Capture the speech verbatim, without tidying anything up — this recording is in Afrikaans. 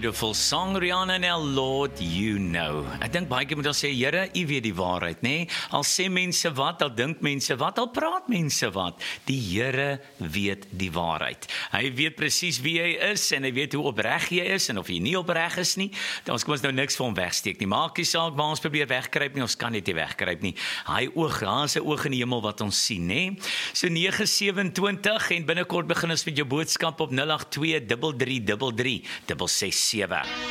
beautiful song, Rihanna and our Lord, you know. Ek dink baie keer moet ons sê, Here, U weet die waarheid, nê? Al sê mense wat, al dink mense wat, al praat mense wat, die Here weet die waarheid. Hy weet presies wie hy is, en hy weet hoe opreg jy is, en of jy nie opreg is nie, dan ons kom ons nou niks vir hom wegsteek nie. Maak nie saak waar ons probeer wegkruip nie, ons kan net nie wegkruip nie. Hy oog, daar is 'n oog in die hemel wat ons sien, nê? So nege sewentydig, en binnekort begin ons met jou boodskap op nul agt twee drie drie drie drie ses ses sewe.